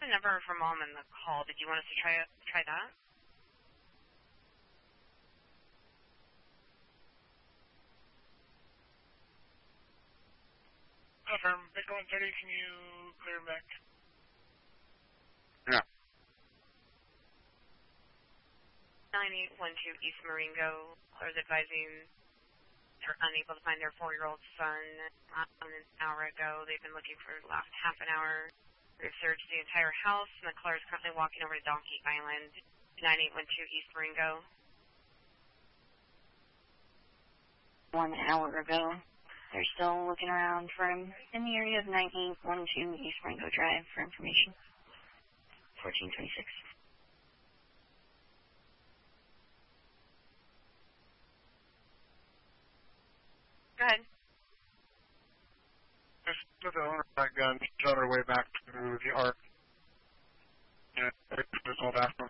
the number for Mom in the call. Did you want us to try that? From Victor 130, can you clear him back? Yeah. 9812 East Marengo. Callers advising they're unable to find their 4-year-old son an hour ago. They've been looking for the last half an hour. They've searched the entire house, and the caller is currently walking over to Donkey Island. 9812 East Marengo. 1 hour ago. They're still looking around for him in the area of 9812 East Marengo Drive for information. 1426. Go ahead. Just put the owner of that gun, she's on her way back to the Ark. And it's all back